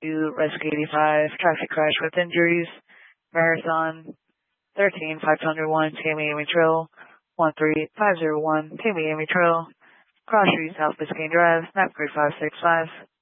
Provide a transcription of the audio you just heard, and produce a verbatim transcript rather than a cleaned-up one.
to Rescue eighty-five, traffic crash with injuries, Marathon thirteen five hundred one, Tamiami Trail, one three five zero one, Tamiami Trail, Cross Street, South Biscayne Drive, map grade five six five.